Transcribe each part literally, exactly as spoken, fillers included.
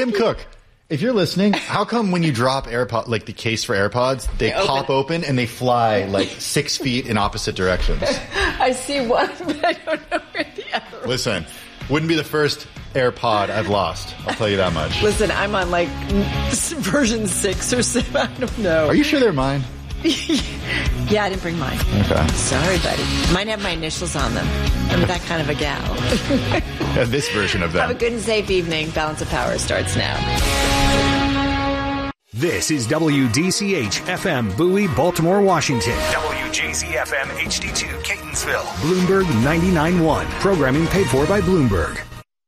Tim Cook, if you're listening, how come when you drop AirPod, like the case for AirPods, they, they pop open. open and they fly like six feet in opposite directions? I see one, but I don't know where the other one is. Listen, wouldn't be the first AirPod I've lost. I'll tell you that much. Listen, I'm on like version six or seven. I don't know. Are you sure they're mine? Yeah, I didn't bring mine. Okay. Sorry, buddy. Mine have my initials on them. I'm that kind of a gal. Yeah, this version of them. Have a good and safe evening. Balance of Power starts now. This is W D C H F M Bowie, Baltimore, Washington. W J Z F M H D two Catonsville. Bloomberg ninety-nine point one. Programming paid for by Bloomberg.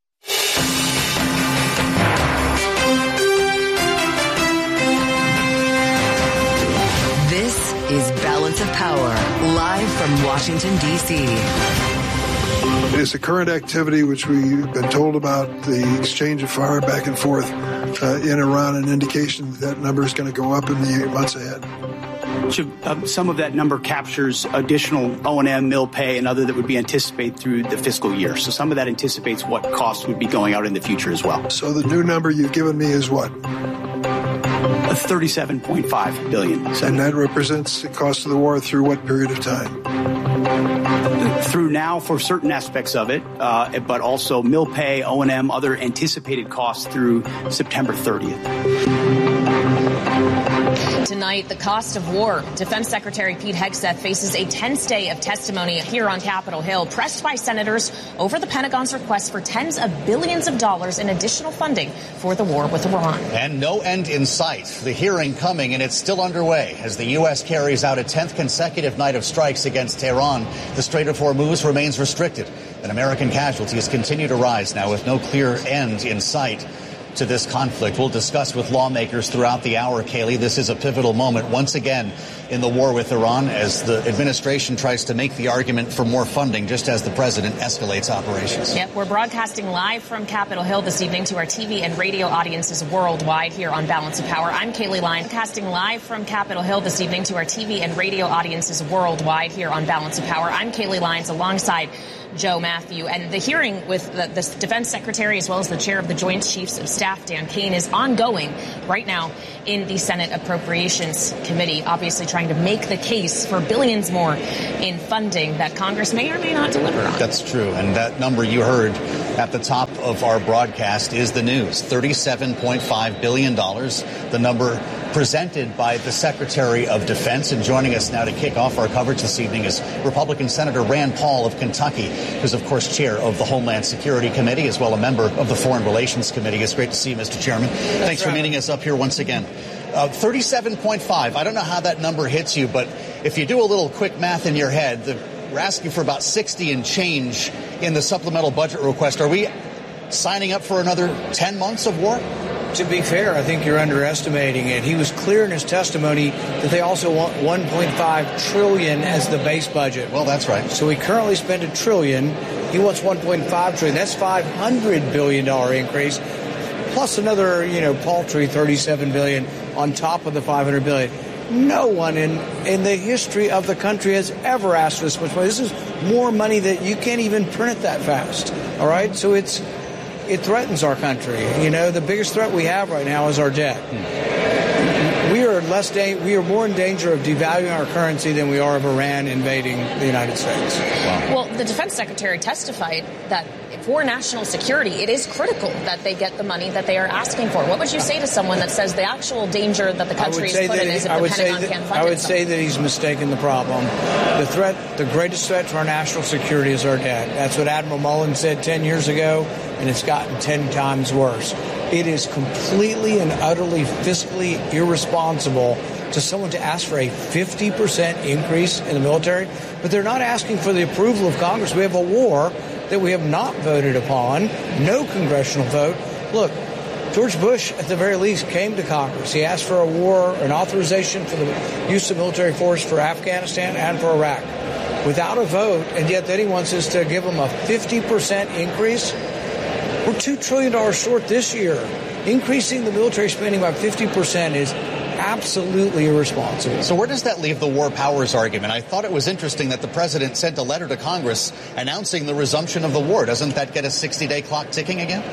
This is Balance of Power, live from Washington, D C It is the current activity which we've been told about, the exchange of fire back and forth uh, in Iran, an indication that that number is going to go up in the months ahead. So, uh, some of that number captures additional O and M, mill pay, and other that would be anticipated through the fiscal year. So some of that anticipates what costs would be going out in the future as well. So the new number you've given me is what? thirty-seven point five billion dollars. And that represents the cost of the war through what period of time? Through now for certain aspects of it, uh, but also mill pay, O and M, other anticipated costs through September thirtieth. Tonight, the cost of war. Defense Secretary Pete Hegseth faces a tense day of testimony here on Capitol Hill, pressed by senators over the Pentagon's request for tens of billions of dollars in additional funding for the war with Iran. And no end in sight. The hearing coming, and it's still underway as the U S carries out a tenth consecutive night of strikes against Tehran. The Strait of Hormuz remains restricted, and American casualties continue to rise now with no clear end in sight to this conflict. We'll discuss with lawmakers throughout the hour, Kaylee. This is a pivotal moment once again in the war with Iran as the administration tries to make the argument for more funding just as the president escalates operations. Yep, we're broadcasting live from Capitol Hill this evening to our T V and radio audiences worldwide here on Balance of Power. I'm Kaylee Lyons, casting live from Capitol Hill this evening to our T V and radio audiences worldwide here on Balance of Power. I'm Kaylee Lyons alongside Joe Matthew. And the hearing with the, the defense secretary as well as the chair of the Joint Chiefs of Staff, Dan Kane, is ongoing right now in the Senate Appropriations Committee, obviously trying to make the case for billions more in funding that Congress may or may not deliver on. That's true. And that number you heard at the top of our broadcast is the news, thirty-seven point five billion dollars, the number presented by the Secretary of Defense. And joining us now to kick off our coverage this evening is Republican Senator Rand Paul of Kentucky, who's, of course, chair of the Homeland Security Committee, as well a member of the Foreign Relations Committee. It's great to see you, Mister Chairman. That's Thanks right. for meeting us up here once again. Uh, thirty-seven point five. I don't know how that number hits you, but if you do a little quick math in your head, the, we're asking for about sixty and change in the supplemental budget request. Are we signing up for another ten months of war? To be fair, I think you're underestimating it. He was clear in his testimony that they also want one point five trillion dollars as the base budget. Well, that's right. So we currently spend a trillion. He wants one point five trillion dollars. That's five hundred billion dollars increase, plus another, you know, paltry thirty-seven billion dollars on top of the five hundred billion dollars. No one in, in the history of the country has ever asked for this much money. This is more money that you can't even print it that fast. All right? So it's it threatens our country. You know, the biggest threat we have right now is our debt. Hmm. We are less da- we are more in danger of devaluing our currency than we are of Iran invading the United States. Wow. Well, the defense secretary testified that for national security, it is critical that they get the money that they are asking for. What would you say to someone that says the actual danger that the country is put in is if the Pentagon that, can't fund I would it say that he's mistaken the problem. The threat, the greatest threat to our national security is our debt. That's what Admiral Mullen said ten years ago, and it's gotten ten times worse. It is completely and utterly fiscally irresponsible to someone to ask for a fifty percent increase in the military, but they're not asking for the approval of Congress. We have a war that we have not voted upon, no congressional vote. Look, George Bush, at the very least, came to Congress. He asked for a war, an authorization for the use of military force for Afghanistan and for Iraq without a vote, and yet then he wants us to give him a fifty percent increase. We're two trillion dollars short this year. Increasing the military spending by fifty percent is absolutely irresponsible. So where does that leave the war powers argument? I thought it was interesting that the president sent a letter to Congress announcing the resumption of the war. Doesn't that get a sixty-day clock ticking again?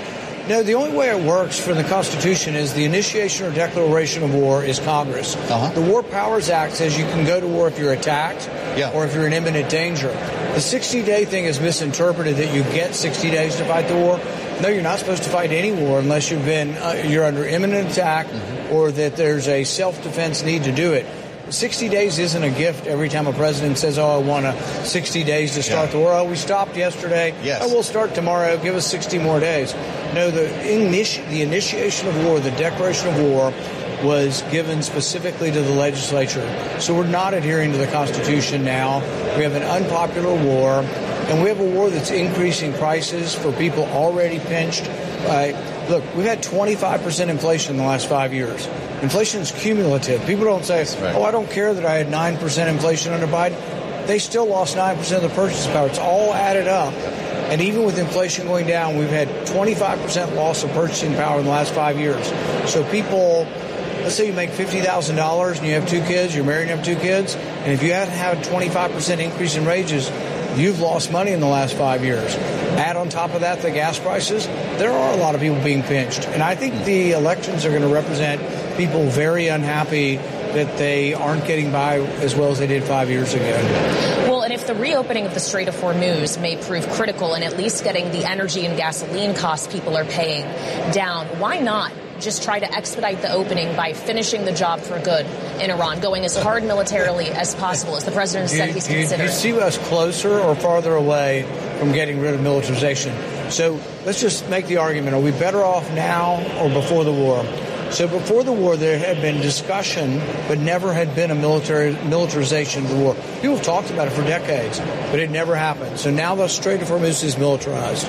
No, the only way it works for the Constitution is the initiation or declaration of war is Congress. Uh-huh. The War Powers Act says you can go to war if you're attacked yeah. or if you're in imminent danger. The sixty-day thing is misinterpreted that you get sixty days to fight the war. No, you're not supposed to fight any war unless you've been uh, you're under imminent attack mm-hmm. or that there's a self-defense need to do it. sixty days isn't a gift every time a president says, oh, I want a sixty days to start yeah. the war. Oh, we stopped yesterday. Yes. Oh, we'll start tomorrow. Give us sixty more days. No, the, initi- the initiation of war, the declaration of war, was given specifically to the legislature. So we're not adhering to the Constitution now. We have an unpopular war, and we have a war that's increasing prices for people already pinched. Uh, look, we've had twenty-five percent inflation in the last five years. Inflation is cumulative. People don't say, right. oh, I don't care that I had nine percent inflation under Biden. They still lost nine percent of the purchasing power. It's all added up. And even with inflation going down, we've had twenty-five percent loss of purchasing power in the last five years. So people, let's say you make fifty thousand dollars and you have two kids, you're married and have two kids, and if you hadn't had twenty-five percent increase in wages, you've lost money in the last five years. Add on top of that the gas prices, there are a lot of people being pinched. And I think the elections are going to represent people very unhappy that they aren't getting by as well as they did five years ago. Well, and if the reopening of the Strait of Hormuz may prove critical in at least getting the energy and gasoline costs people are paying down, why not just try to expedite the opening by finishing the job for good in Iran, going as hard militarily as possible, as the president said he's do you, considering? Do you see us closer or farther away from getting rid of militarization? So let's just make the argument, are we better off now or before the war? So before the war, there had been discussion, but never had been a military militarization of the war. People have talked about it for decades, but it never happened. So now the Strait of Hormuz is militarized.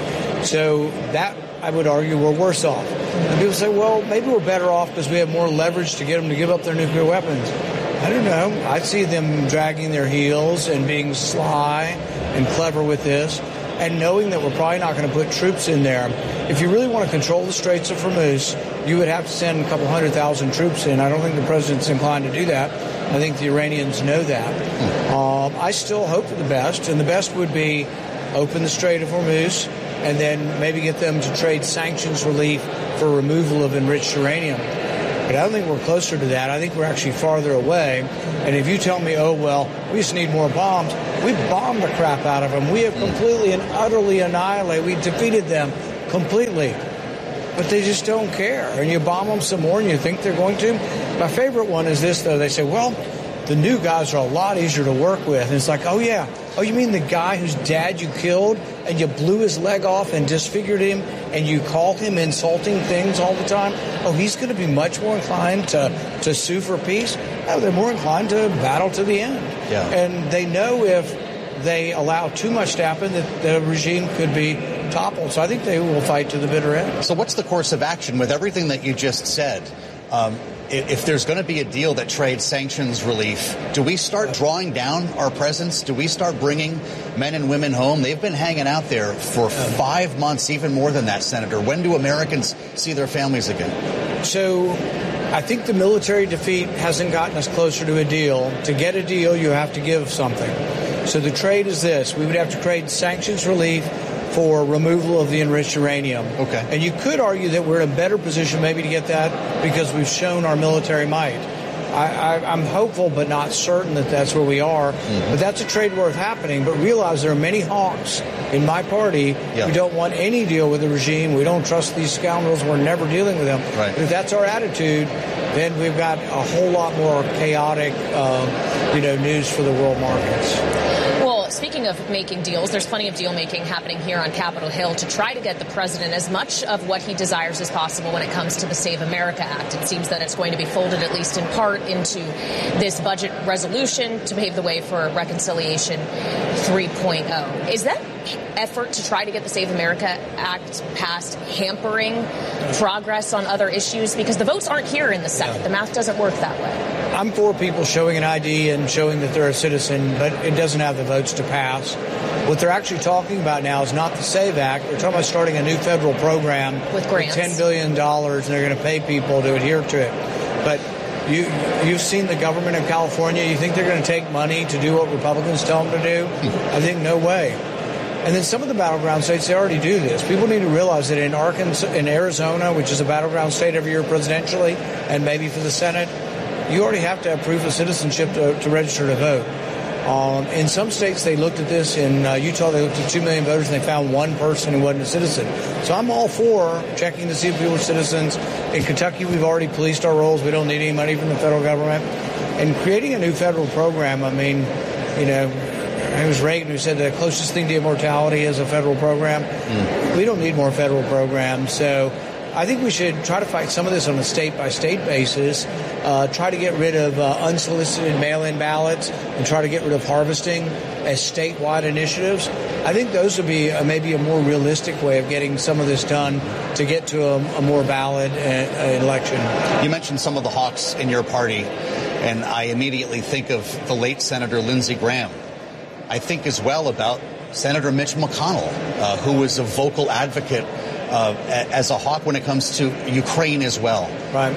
So that, I would argue, we're worse off. And people say, well, maybe we're better off because we have more leverage to get them to give up their nuclear weapons. I don't know. I see them dragging their heels and being sly and clever with this, and knowing that we're probably not going to put troops in there. If you really want to control the Straits of Hormuz, you would have to send a couple hundred thousand troops in. I don't think the president's inclined to do that. I think the Iranians know that. Um, I still hope for the best, and the best would be open the Strait of Hormuz and then maybe get them to trade sanctions relief for removal of enriched uranium. But I don't think we're closer to that. I think we're actually farther away. And if you tell me, oh, well, we just need more bombs, we bombed the crap out of them. We have completely and utterly annihilated. We defeated them completely. But they just don't care. And you bomb them some more and you think they're going to. My favorite one is this, though. They say, well, the new guys are a lot easier to work with. And it's like, oh, yeah. Oh, you mean the guy whose dad you killed and you blew his leg off and disfigured him and you call him insulting things all the time? Oh, he's going to be much more inclined to, to sue for peace? No, they're more inclined to battle to the end. Yeah. And they know if they allow too much to happen that the regime could be toppled. So I think they will fight to the bitter end. So what's the course of action with everything that you just said? Um, if there's going to be a deal that trades sanctions relief, do we start drawing down our presence? Do we start bringing men and women home? They've been hanging out there for five months, even more than that, Senator. When do Americans see their families again? So I think the military defeat hasn't gotten us closer to a deal. To get a deal, you have to give something. So the trade is this. We would have to trade sanctions relief for removal of the enriched uranium. Okay. And you could argue that we're in a better position maybe to get that because we've shown our military might. I, I, I'm hopeful but not certain that that's where we are. Mm-hmm. But that's a trade worth happening. But realize there are many honks in my party yeah. who don't want any deal with the regime. We don't trust these scoundrels. We're never dealing with them. Right. But if that's our attitude, then we've got a whole lot more chaotic uh, you know, news for the world markets. Well, speaking of making deals, there's plenty of deal making happening here on Capitol Hill to try to get the president as much of what he desires as possible when it comes to the Save America Act. It seems that it's going to be folded, at least in part, into this budget resolution to pave the way for Reconciliation three point oh. Is that effort to try to get the Save America Act passed hampering progress on other issues? Because the votes aren't here in the Senate. Yeah. The math doesn't work that way. I'm for people showing an I D and showing that they're a citizen, but it doesn't have the votes to pass. What they're actually talking about now is not the SAVE Act. They're talking about starting a new federal program with grants, ten billion dollars, and they're going to pay people to adhere to it. But you, you've seen the government of California. You think they're going to take money to do what Republicans tell them to do? I think no way. And then some of the battleground states, they already do this. People need to realize that in Arkansas, in Arizona, which is a battleground state every year presidentially, and maybe for the Senate, you already have to have proof of citizenship to, to register to vote. Um, in some states, they looked at this. In uh, Utah, they looked at two million voters, and they found one person who wasn't a citizen. So I'm all for checking to see if people are citizens. In Kentucky, we've already policed our rolls. We don't need any money from the federal government. And creating a new federal program, I mean, you know, it was Reagan who said the closest thing to immortality is a federal program. Mm. We don't need more federal programs. So I think we should try to fight some of this on a state-by-state basis, uh, try to get rid of uh, unsolicited mail-in ballots, and try to get rid of harvesting as statewide initiatives. I think those would be uh, maybe a more realistic way of getting some of this done to get to a, a more valid uh, election. You mentioned some of the hawks in your party, and I immediately think of the late Senator Lindsey Graham. I think as well about Senator Mitch McConnell, uh, who was a vocal advocate uh, as a hawk when it comes to Ukraine as well. Right.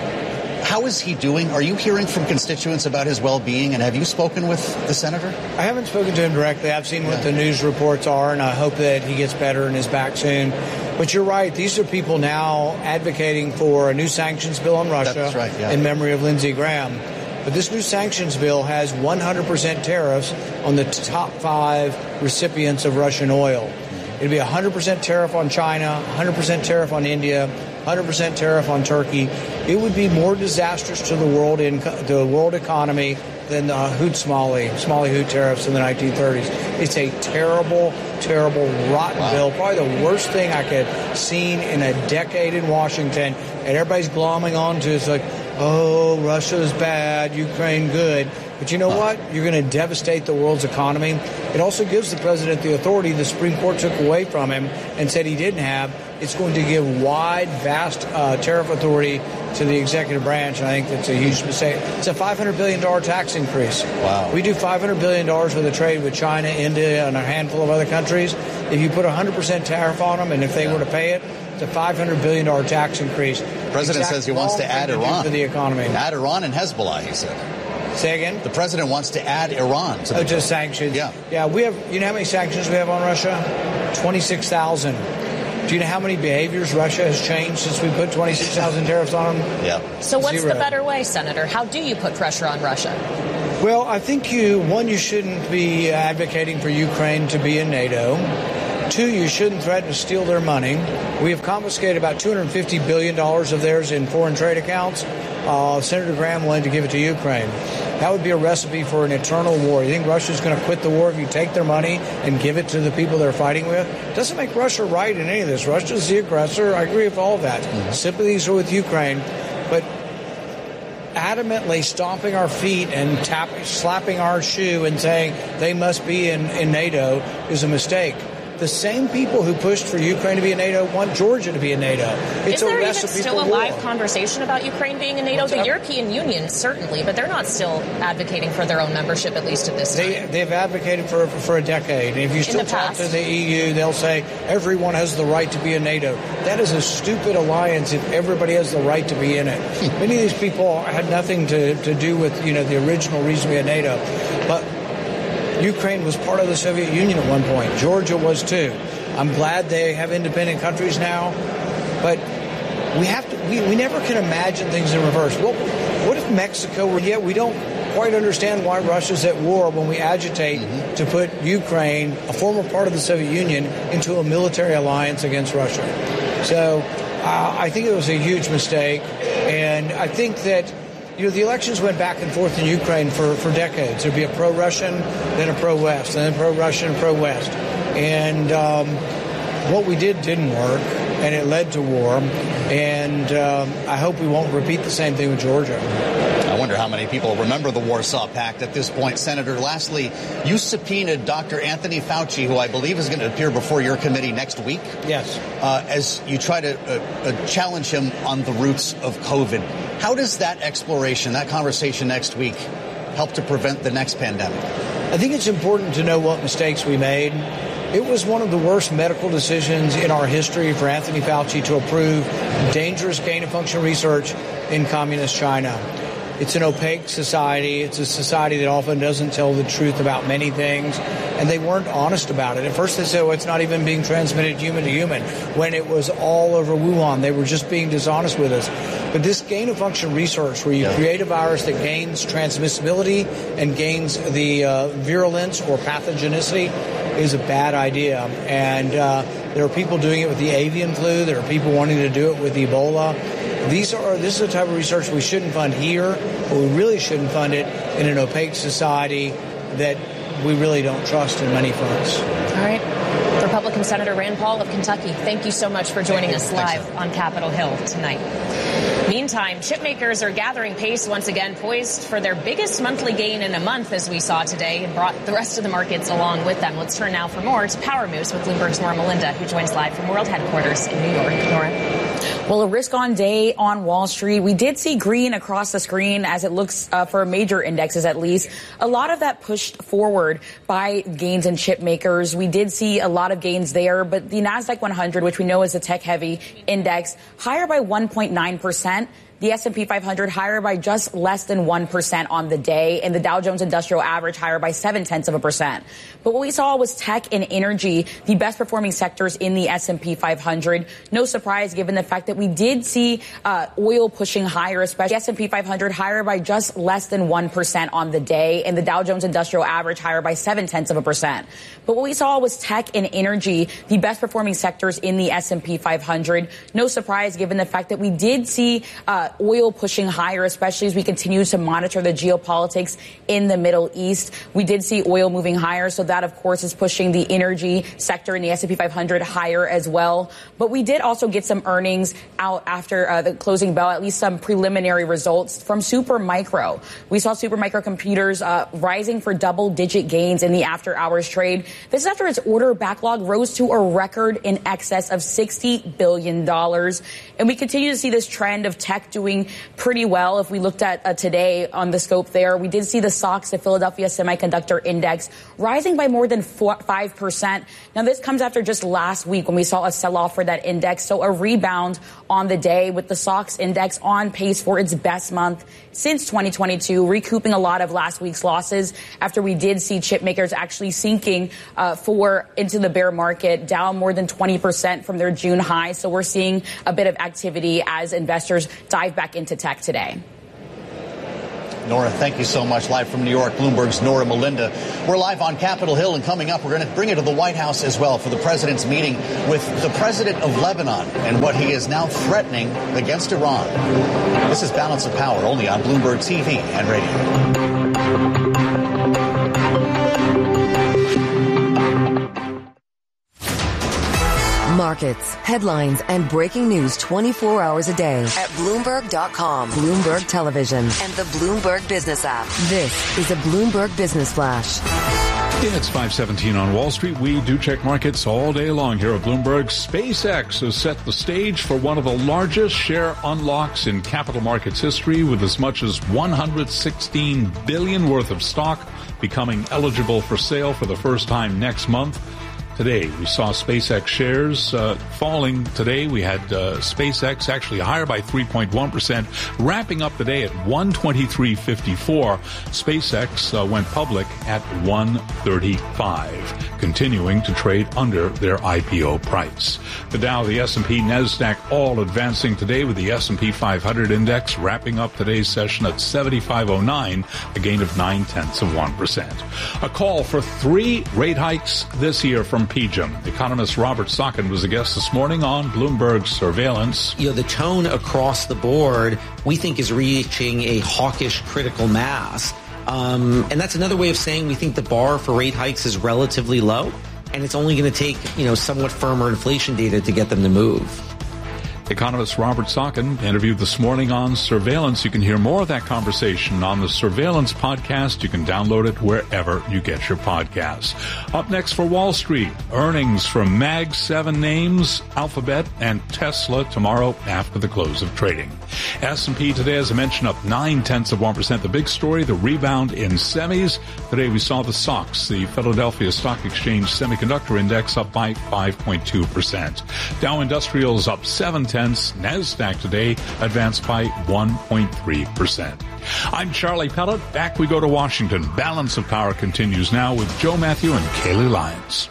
How is he doing? Are you hearing from constituents about his well-being, and have you spoken with the senator? I haven't spoken to him directly. I've seen what the news reports are, and I hope that he gets better and is back soon. But you're right. These are people now advocating for a new sanctions bill on Russia. That's right, yeah. In memory of Lindsey Graham. But this new sanctions bill has one hundred percent tariffs on the top five recipients of Russian oil. It'd be one hundred percent tariff on China, one hundred percent tariff on India, one hundred percent tariff on Turkey. It would be more disastrous to the world in the world economy than the Hoot-Smalley, Smalley-Hoot tariffs in the nineteen thirties. It's a terrible, terrible, rotten wow. bill. Probably the worst thing I could seen in a decade in Washington. And everybody's glomming on to it's like, oh, Russia's bad, Ukraine good. But you know what? You're going to devastate the world's economy. It also gives the president the authority the Supreme Court took away from him and said he didn't have. It's going to give wide, vast uh, tariff authority to the executive branch, and I think that's a huge mistake. It's a five hundred billion dollars tax increase. Wow. We do five hundred billion dollars worth of trade with China, India, and a handful of other countries. If you put one hundred percent tariff on them, and if they yeah. were to pay it, it's a five hundred billion dollars tax increase. The president says he wants to add Iran. To the economy. Add Iran and Hezbollah, he said. Say again? The president wants to add Iran to the oh, just sanctions. Yeah. Yeah, we have, you know how many sanctions we have on Russia? twenty-six thousand. Do you know how many behaviors Russia has changed since we put twenty-six thousand tariffs on them? Yeah. So what's Zero. the better way, Senator? How do you put pressure on Russia? Well, I think you, one, you shouldn't be advocating for Ukraine to be in NATO. Two, you shouldn't threaten to steal their money. We have confiscated about two hundred fifty billion dollars of theirs in foreign trade accounts. Uh, Senator Graham wanted to give it to Ukraine. That would be a recipe for an eternal war. You think Russia's going to quit the war if you take their money and give it to the people they're fighting with? It doesn't make Russia right in any of this. Russia's the aggressor. I agree with all of that. Mm-hmm. Sympathies are with Ukraine. But adamantly stomping our feet and tap, slapping our shoe and saying they must be in, in NATO is a mistake. The same people who pushed for Ukraine to be in NATO want Georgia to be in NATO. It's Is there a even recipe still for a war. live conversation about Ukraine being in NATO? What's the up? European Union, certainly, but they're not still advocating for their own membership, at least at this time. They, they've advocated for, for for a decade. And if you still the talk past. to the E U, they'll say everyone has the right to be in NATO. That is a stupid alliance if everybody has the right to be in it. Many of these people had nothing to, to do with, you know, the original reason we had NATO. But Ukraine was part of the Soviet Union at one point. Georgia was too. I'm glad they have independent countries now, but we have to. We, we never can imagine things in reverse. What, what if Mexico were? Yet we don't quite understand why Russia's at war when we agitate mm-hmm. to put Ukraine, a former part of the Soviet Union, into a military alliance against Russia. So uh, I think it was a huge mistake, and I think that. You know, the elections went back and forth in Ukraine for, for decades. There'd be a pro-Russian, then a pro-West, then a pro-Russian, pro-West. And um, what we did didn't work, and it led to war. And um, I hope we won't repeat the same thing with Georgia. I wonder how many people remember the Warsaw Pact at this point. Senator, lastly, you subpoenaed Doctor Anthony Fauci, who I believe is going to appear before your committee next week. Yes. Uh, as you try to uh, uh, challenge him on the roots of COVID. How does that exploration, that conversation next week, help to prevent the next pandemic? I think it's important to know what mistakes we made. It was one of the worst medical decisions in our history for Anthony Fauci to approve dangerous gain-of-function research in communist China. It's an opaque society. It's a society that often doesn't tell the truth about many things, and they weren't honest about it. At first they said, oh, it's not even being transmitted human to human, when it was all over Wuhan. They were just being dishonest with us. But this gain-of-function research, where you yeah. create a virus that gains transmissibility and gains the uh, virulence or pathogenicity, is a bad idea. And uh, there are people doing it with the avian flu. There are people wanting to do it with Ebola. These are this is the type of research we shouldn't fund here, but we really shouldn't fund it in an opaque society that we really don't trust in many fronts. All right. Republican Senator Rand Paul of Kentucky, thank you so much for joining us live Thanks, on Capitol Hill tonight. Meantime, chip makers are gathering pace once again, poised for their biggest monthly gain in a month, as we saw today, and brought the rest of the markets along with them. Let's turn now for more to Power Moves with Bloomberg's Nora Melinda, who joins live from World Headquarters in New York. Nora. Well, a risk-on day on Wall Street. We did see green across the screen as it looks uh, for major indexes, at least. A lot of that pushed forward by gains in chip makers. We did see a lot of gains there, but the NASDAQ one hundred, which we know is a tech-heavy index, higher by one point nine percent. The S and P five hundred higher by just less than one percent on the day, and the Dow Jones Industrial Average higher by seven tenths of a percent. But what we saw was tech and energy, the best performing sectors in the S and P five hundred. No surprise given the fact that we did see uh, oil pushing higher, especially the S and P five hundred higher by just less than one percent on the day, and the Dow Jones Industrial Average higher by seven tenths of a percent. But what we saw was tech and energy, the best performing sectors in the S and P five hundred. No surprise given the fact that we did see uh, oil pushing higher, especially as we continue to monitor the geopolitics in the Middle East. We did see oil moving higher, so that, of course, is pushing the energy sector in the S and P five hundred higher as well. But we did also get some earnings out after uh, the closing bell, at least some preliminary results from Supermicro. We saw Supermicro Computers uh, rising for double-digit gains in the after-hours trade. This is after its order backlog rose to a record in excess of sixty billion dollars. And we continue to see this trend of tech doing pretty well. If we looked at uh, today on the scope there, we did see the S O X, the Philadelphia Semiconductor Index, rising by more than four, five percent. Now, this comes after just last week when we saw a sell-off for that index. So a rebound on the day with the S O X index on pace for its best month since twenty twenty-two, recouping a lot of last week's losses after we did see chip makers actually sinking uh, for into the bear market, down more than twenty percent from their June high. So we're seeing a bit of activity as investors dive back into tech today. Nora, thank you so much. Live from New York, Bloomberg's Nora Melinda. We're live on Capitol Hill, and coming up, we're going to bring you to the White House as well for the president's meeting with the president of Lebanon and what he is now threatening against Iran. This is Balance of Power, only on Bloomberg T V and radio. Markets, headlines, and breaking news twenty-four hours a day at Bloomberg dot com, Bloomberg Television, and the Bloomberg Business app. This is a Bloomberg Business Flash. Yeah, it's five seventeen on Wall Street. We do check markets all day long here at Bloomberg. SpaceX has set the stage for one of the largest share unlocks in capital markets history, with as much as one hundred sixteen billion dollars worth of stock becoming eligible for sale for the first time next month. Today, we saw SpaceX shares uh, falling. Today, we had uh, SpaceX actually higher by three point one percent, wrapping up the day at one twenty-three fifty-four. SpaceX uh, went public at one thirty-five, continuing to trade under their I P O price. The Dow, the S and P, NASDAQ all advancing today, with the S and P five hundred index wrapping up today's session at seventy-five oh nine, a gain of nine tenths of one percent. A call for three rate hikes this year from P G I M. Economist Robert Sockin was a guest this morning on Bloomberg's Surveillance. You know, the tone across the board, we think, is reaching a hawkish critical mass. Um, and that's another way of saying we think the bar for rate hikes is relatively low, and it's only going to take, you know, somewhat firmer inflation data to get them to move. Economist Robert Sockin interviewed this morning on Surveillance. You can hear more of that conversation on the Surveillance podcast. You can download it wherever you get your podcasts. Up next for Wall Street, earnings from Mag seven names, Alphabet and Tesla tomorrow after the close of trading. S and P today, as I mentioned, up nine tenths of one percent. The big story, the rebound in semis. Today we saw the S O X, the Philadelphia Stock Exchange Semiconductor Index, up by five point two percent. Dow Industrials up seven tenths tenths. NASDAQ today advanced by one point three percent. I'm Charlie Pellet. Back we go to Washington. Balance of Power continues now with Joe Matthew and Kaylee Lyons.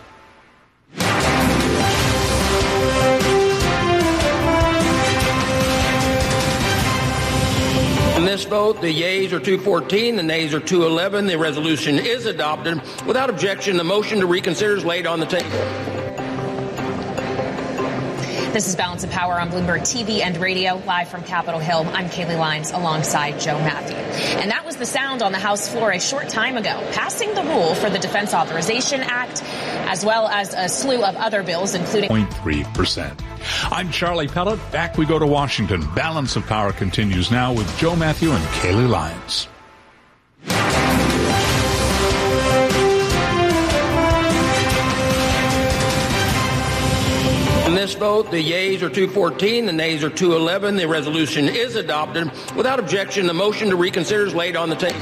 In this vote, the yeas are two fourteen, the nays are two eleven. The resolution is adopted. Without objection, the motion to reconsider is laid on the table. This is Balance of Power on Bloomberg T V and radio, live from Capitol Hill. I'm Kaylee Lyons alongside Joe Matthew. And that was the sound on the House floor a short time ago, passing the rule for the Defense Authorization Act, as well as a slew of other bills, including zero point three percent. I'm Charlie Pellet. Back we go to Washington. Balance of Power continues now with Joe Matthew and Kaylee Lyons. In this vote, the yeas are two fourteen, the nays are two eleven. The resolution is adopted. Without objection, the motion to reconsider is laid on the table.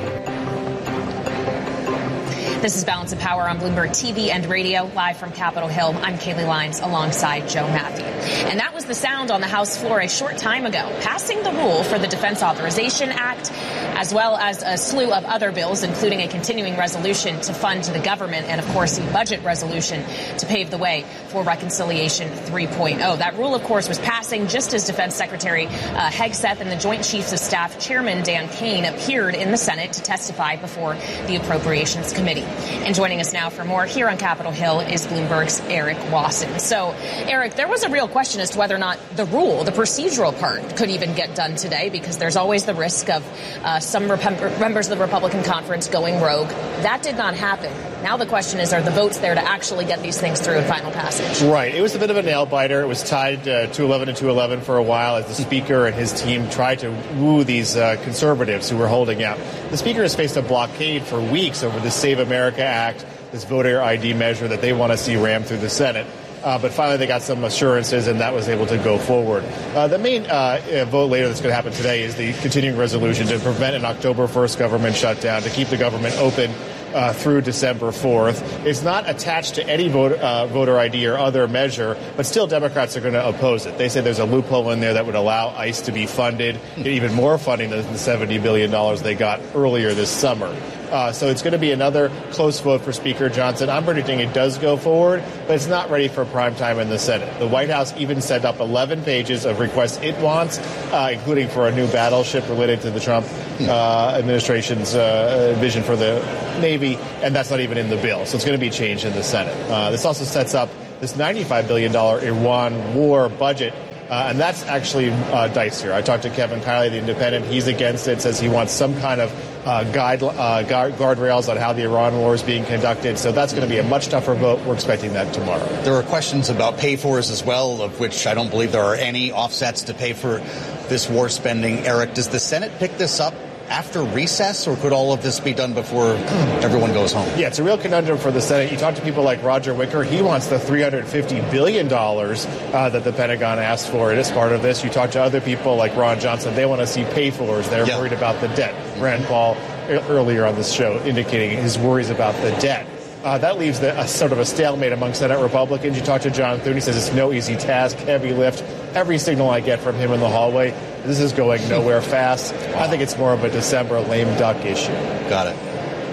This is Balance of Power on Bloomberg T V and radio, live from Capitol Hill. I'm Kaylee Lyons alongside Joe Matthew. And that was the sound on the House floor a short time ago, passing the rule for the Defense Authorization Act, as well as a slew of other bills, including a continuing resolution to fund the government and, of course, a budget resolution to pave the way for Reconciliation three point oh. That rule, of course, was passing just as Defense Secretary uh, Hegseth and the Joint Chiefs of Staff Chairman Dan Kane appeared in the Senate to testify before the Appropriations Committee. And joining us now for more here on Capitol Hill is Bloomberg's Eric Wasson. So, Eric, there was a real question as to whether or not the rule, the procedural part, could even get done today, because there's always the risk of uh, some rep- members of the Republican conference going rogue. That did not happen. Now the question is, are the votes there to actually get these things through in final passage? Right. It was a bit of a nail-biter. It was tied uh, two eleven and two eleven for a while as the Speaker and his team tried to woo these uh, conservatives who were holding out. The Speaker has faced a blockade for weeks over the Save America Act, this voter I D measure that they want to see rammed through the Senate. Uh, but finally, they got some assurances, and that was able to go forward. Uh, the main uh, vote later that's going to happen today is the continuing resolution to prevent an October first government shutdown, to keep the government open uh, through December fourth. It's not attached to any vote, uh, voter I D or other measure, but still Democrats are going to oppose it. They say there's a loophole in there that would allow ICE to be funded, get even more funding than the seventy billion dollars they got earlier this summer. Uh, so it's going to be another close vote for Speaker Johnson. I'm predicting it does go forward, but it's not ready for prime time in the Senate. The White House even sent up eleven pages of requests it wants, uh, including for a new battleship related to the Trump uh, administration's uh, vision for the Navy, and that's not even in the bill. So it's going to be changed in the Senate. Uh, this also sets up this ninety-five billion dollars Iran war budget. Uh, and that's actually uh, dicier. I talked to Kevin Kiley, the Independent. He's against it, says he wants some kind of uh, guide, uh, guard, guardrails on how the Iran war is being conducted. So that's going to be a much tougher vote. We're expecting that tomorrow. There are questions about pay-fors as well, of which I don't believe there are any offsets to pay for this war spending. Eric, does the Senate pick this up after recess, or could all of this be done before everyone goes home? Yeah, it's a real conundrum for the Senate. You talk to people like Roger Wicker. He wants the three hundred fifty billion dollars uh, that the Pentagon asked for. It is part of this. You talk to other people like Ron Johnson. They want to see pay-fors. They're yeah. worried about the debt. Rand Paul, earlier on this show, indicating his worries about the debt. Uh, that leaves the, a sort of a stalemate among Senate Republicans. You talk to John Thune. He says it's no easy task, heavy lift. Every signal I get from him in the hallway, this is going nowhere fast. I think it's more of a December lame duck issue. Got it.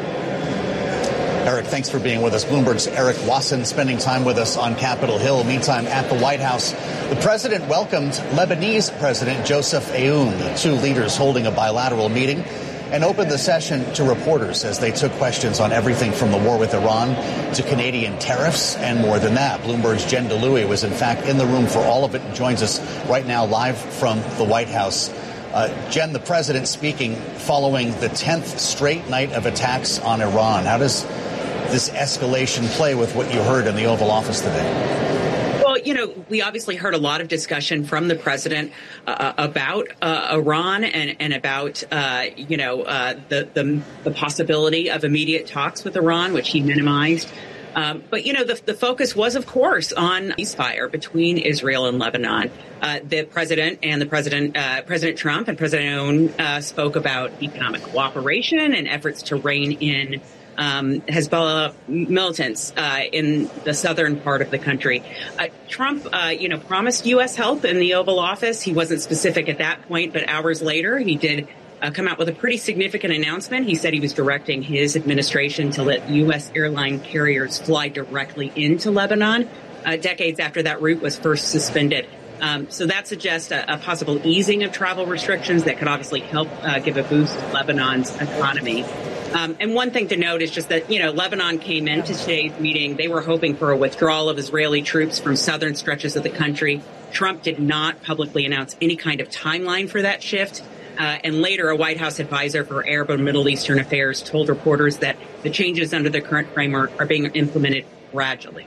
Eric, thanks for being with us. Bloomberg's Eric Wasson spending time with us on Capitol Hill. Meantime, at the White House, the president welcomed Lebanese President Joseph Aoun, the two leaders holding a bilateral meeting, and opened the session to reporters as they took questions on everything from the war with Iran to Canadian tariffs and more than that. Bloomberg's Jen DeLuey was, in fact, in the room for all of it and joins us right now live from the White House. Uh, Jen, the president speaking following the tenth straight night of attacks on Iran. How does this escalation play with what you heard in the Oval Office today? Well, you know, we obviously heard a lot of discussion from the president uh, about uh, Iran and, and about, uh, you know, uh, the, the the possibility of immediate talks with Iran, which he minimized. Um, but, you know, the, the focus was, of course, on ceasefire between Israel and Lebanon. Uh, the president and the president, uh, President Trump and President Aoun uh, spoke about economic cooperation and efforts to rein in um, Hezbollah militants uh, in the southern part of the country. Uh, Trump, uh, you know, promised U S help in the Oval Office. He wasn't specific at that point, but hours later, he did uh, come out with a pretty significant announcement. He said he was directing his administration to let U S airline carriers fly directly into Lebanon, uh, decades after that route was first suspended. Um, so that suggests a, a possible easing of travel restrictions that could obviously help uh, give a boost to Lebanon's economy. Um, and one thing to note is just that, you know, Lebanon came into today's meeting. They were hoping for a withdrawal of Israeli troops from southern stretches of the country. Trump did not publicly announce any kind of timeline for that shift. Uh, and later, a White House advisor for Arab and Middle Eastern affairs told reporters that the changes under the current framework are being implemented gradually.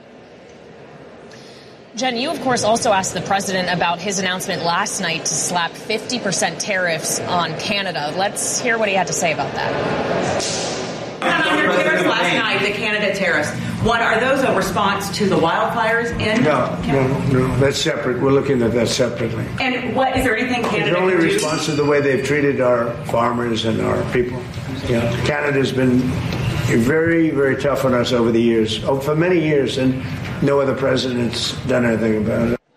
Jen, you, of course, also asked the president about his announcement last night to slap fifty percent tariffs on Canada. Let's hear what he had to say about that. On your tariffs last night, the Canada tariffs, what are those a response to the wildfires in No, Canada? no, no, that's separate. We're looking at that separately. And what is there anything Canada It's only can do? response to the way they've treated our farmers and our people. You know, Canada's been very, very tough on us over the years, oh, for many years, and no other president's done anything about it.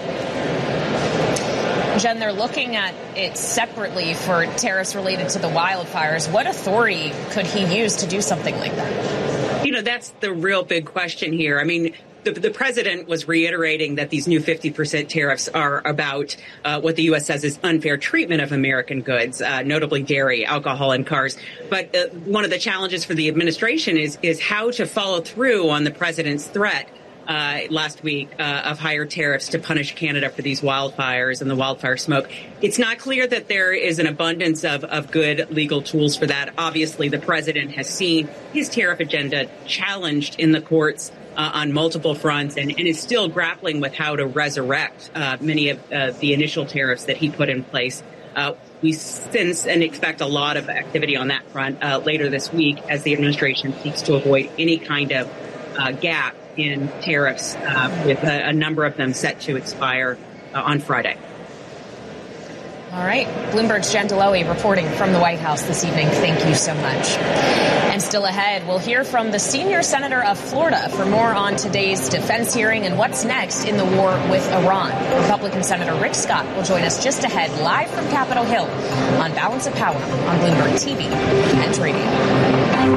Jen, they're looking at it separately for tariffs related to the wildfires. What authority could he use to do something like that? You know, that's the real big question here. I mean, the, the president was reiterating that these new fifty percent tariffs are about uh, what the U S says is unfair treatment of American goods, uh, notably dairy, alcohol, and cars. But uh, one of the challenges for the administration is is how to follow through on the president's threat Uh, last week uh, of higher tariffs to punish Canada for these wildfires and the wildfire smoke. It's not clear that there is an abundance of, of good legal tools for that. Obviously, the president has seen his tariff agenda challenged in the courts uh, on multiple fronts and, and is still grappling with how to resurrect uh, many of uh, the initial tariffs that he put in place. Uh, we sense and expect a lot of activity on that front uh, later this week as the administration seeks to avoid any kind of uh, gap in tariffs, uh, with a, a number of them set to expire uh, on Friday. All right. Bloomberg's Jen Delowy reporting from the White House this evening. Thank you so much. And still ahead, we'll hear from the senior senator of Florida for more on today's defense hearing and what's next in the war with Iran. Republican Senator Rick Scott will join us just ahead, live from Capitol Hill on Balance of Power on Bloomberg T V and radio.